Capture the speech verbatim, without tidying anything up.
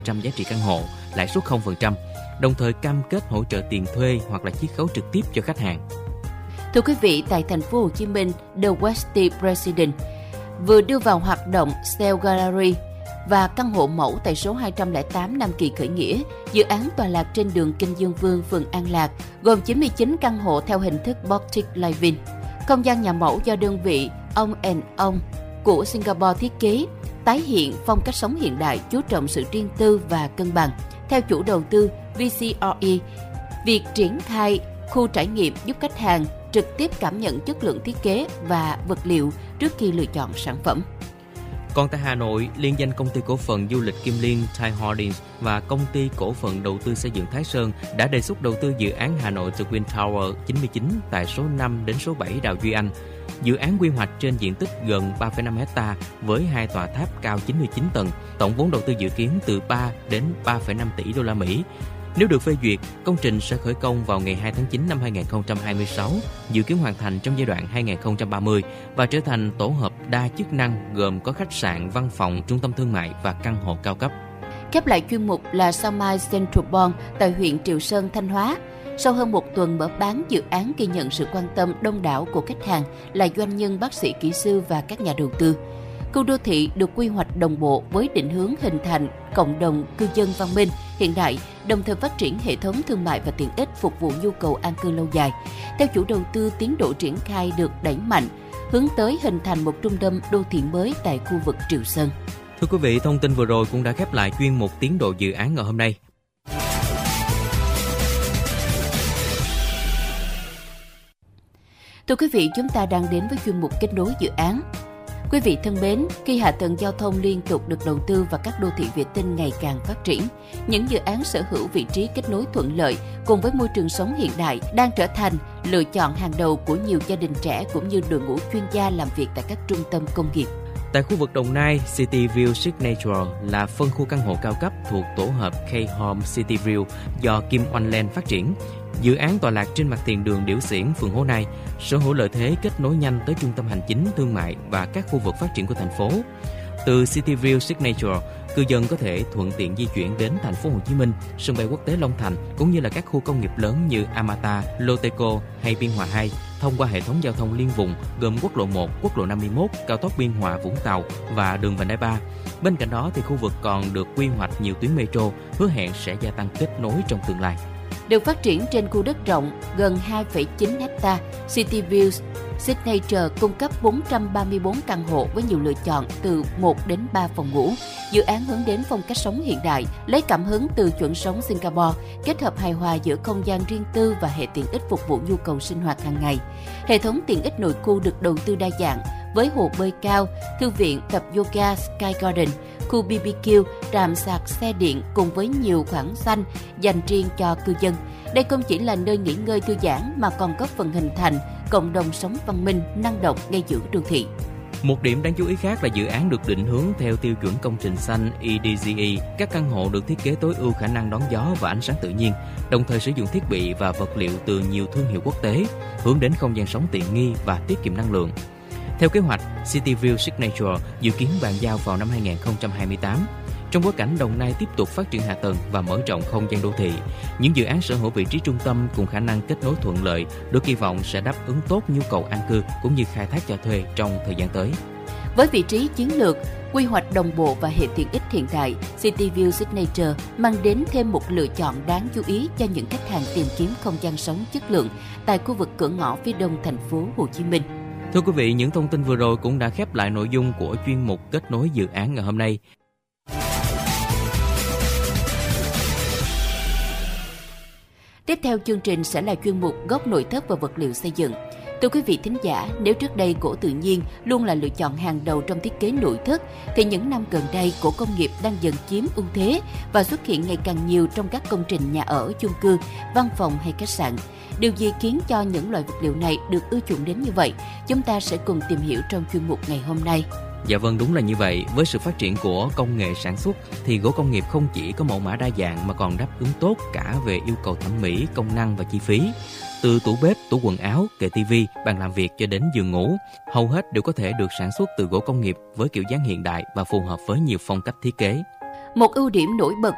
trăm giá trị căn hộ, lãi suất không phần trăm, đồng thời cam kết hỗ trợ tiền thuê hoặc là chiết khấu trực tiếp cho khách hàng. Thưa quý vị, tại thành phố Hồ Chí Minh, The Westin President vừa đưa vào hoạt động Style Gallery và căn hộ mẫu tại số hai trăm lẻ tám Nam Kỳ Khởi Nghĩa, dự án tọa lạc trên đường Kinh Dương Vương, phường An Lạc, gồm chín mươi chín căn hộ theo hình thức Boutique Living. Không gian nhà mẫu do đơn vị Ong and Ong của Singapore thiết kế, tái hiện phong cách sống hiện đại, chú trọng sự riêng tư và cân bằng. Theo chủ đầu tư vê xê rờ e, việc triển khai khu trải nghiệm giúp khách hàng trực tiếp cảm nhận chất lượng thiết kế và vật liệu trước khi lựa chọn sản phẩm. Còn tại Hà Nội, liên danh công ty cổ phần du lịch Kim Liên Thai Holdings và công ty cổ phần đầu tư xây dựng Thái Sơn đã đề xuất đầu tư dự án Hà Nội The Twin Tower chín mươi chín tại số năm đến số bảy Đào Duy Anh. Dự án quy hoạch trên diện tích gần ba phẩy năm héc ta với hai tòa tháp cao chín mươi chín tầng, tổng vốn đầu tư dự kiến từ ba đến ba phẩy năm tỷ đô la Mỹ. Nếu được phê duyệt, công trình sẽ khởi công vào ngày hai tháng chín năm hai nghìn không trăm hai mươi sáu, dự kiến hoàn thành trong giai đoạn hai nghìn không trăm ba mươi và trở thành tổ hợp đa chức năng gồm có khách sạn, văn phòng, trung tâm thương mại và căn hộ cao cấp. Khép lại chuyên mục là Sao Mai Central Bond tại huyện Triệu Sơn, Thanh Hóa. Sau hơn một tuần mở bán, dự án ghi nhận sự quan tâm đông đảo của khách hàng là doanh nhân, bác sĩ, kỹ sư và các nhà đầu tư. Khu đô thị được quy hoạch đồng bộ với định hướng hình thành cộng đồng cư dân văn minh, hiện đại, đồng thời phát triển hệ thống thương mại và tiện ích phục vụ nhu cầu an cư lâu dài. Theo chủ đầu tư, tiến độ triển khai được đẩy mạnh, hướng tới hình thành một trung tâm đô thị mới tại khu vực Triệu Sơn. Thưa quý vị, thông tin vừa rồi cũng đã khép lại chuyên mục tiến độ dự án ngày hôm nay. Thưa quý vị, chúng ta đang đến với chuyên mục kết nối dự án. Quý vị thân mến, khi hạ tầng giao thông liên tục được đầu tư và các đô thị vệ tinh ngày càng phát triển, những dự án sở hữu vị trí kết nối thuận lợi cùng với môi trường sống hiện đại đang trở thành lựa chọn hàng đầu của nhiều gia đình trẻ cũng như đội ngũ chuyên gia làm việc tại các trung tâm công nghiệp. Tại khu vực Đồng Nai, City View Signature là phân khu căn hộ cao cấp thuộc tổ hợp K-Home City View do Kim Oanh Land phát triển. Dự án tọa lạc trên mặt tiền đường Điểu Xiển, phường Hố Nai, sở hữu lợi thế kết nối nhanh tới trung tâm hành chính, thương mại và các khu vực phát triển của thành phố. Từ City View Signature, cư dân có thể thuận tiện di chuyển đến thành phố Hồ Chí Minh, sân bay quốc tế Long Thành cũng như là các khu công nghiệp lớn như Amata, Loteco hay Biên Hòa hai thông qua hệ thống giao thông liên vùng gồm quốc lộ một, quốc lộ năm mươi mốt, cao tốc Biên Hòa Vũng Tàu và đường vành đai ba. Bên cạnh đó thì khu vực còn được quy hoạch nhiều tuyến metro, hứa hẹn sẽ gia tăng kết nối trong tương lai. Được phát triển trên khu đất rộng gần hai phẩy chín héc ta, City View Signature cung cấp bốn trăm ba mươi tư căn hộ với nhiều lựa chọn từ một đến ba phòng ngủ. Dự án hướng đến phong cách sống hiện đại, lấy cảm hứng từ chuẩn sống Singapore, kết hợp hài hòa giữa không gian riêng tư và hệ tiện ích phục vụ nhu cầu sinh hoạt hàng ngày. Hệ thống tiện ích nội khu được đầu tư đa dạng với hồ bơi cao, thư viện, tập yoga Sky Garden, khu bê bê kiu, trạm sạc xe điện cùng với nhiều khoảng xanh dành riêng cho cư dân. Đây không chỉ là nơi nghỉ ngơi thư giãn mà còn góp phần hình thành cộng đồng sống văn minh, năng động ngay giữa đô thị. Một điểm đáng chú ý khác là dự án được định hướng theo tiêu chuẩn công trình xanh E D G E. Các căn hộ được thiết kế tối ưu khả năng đón gió và ánh sáng tự nhiên, đồng thời sử dụng thiết bị và vật liệu từ nhiều thương hiệu quốc tế, hướng đến không gian sống tiện nghi và tiết kiệm năng lượng. Theo kế hoạch, City View Signature dự kiến bàn giao vào năm hai nghìn không trăm hai mươi tám. Trong bối cảnh Đồng Nai tiếp tục phát triển hạ tầng và mở rộng không gian đô thị, những dự án sở hữu vị trí trung tâm cùng khả năng kết nối thuận lợi được kỳ vọng sẽ đáp ứng tốt nhu cầu an cư cũng như khai thác cho thuê trong thời gian tới. Với vị trí chiến lược, quy hoạch đồng bộ và hệ tiện ích hiện đại, City View Signature mang đến thêm một lựa chọn đáng chú ý cho những khách hàng tìm kiếm không gian sống chất lượng tại khu vực cửa ngõ phía đông thành phố Hồ Chí Minh. Thưa quý vị, những thông tin vừa rồi cũng đã khép lại nội dung của chuyên mục kết nối dự án ngày hôm nay. Tiếp theo chương trình sẽ là chuyên mục gốc nội thất và vật liệu xây dựng. Thưa quý vị thính giả, nếu trước đây gỗ tự nhiên luôn là lựa chọn hàng đầu trong thiết kế nội thất, thì những năm gần đây gỗ công nghiệp đang dần chiếm ưu thế và xuất hiện ngày càng nhiều trong các công trình nhà ở, chung cư, văn phòng hay khách sạn. Điều gì khiến cho những loại vật liệu này được ưa chuộng đến như vậy? Chúng ta sẽ cùng tìm hiểu trong chuyên mục ngày hôm nay. Dạ vâng, đúng là như vậy. Với sự phát triển của công nghệ sản xuất thì gỗ công nghiệp không chỉ có mẫu mã đa dạng mà còn đáp ứng tốt cả về yêu cầu thẩm mỹ, công năng và chi phí. Từ tủ bếp, tủ quần áo, kệ tivi, bàn làm việc cho đến giường ngủ, hầu hết đều có thể được sản xuất từ gỗ công nghiệp với kiểu dáng hiện đại và phù hợp với nhiều phong cách thiết kế. Một ưu điểm nổi bật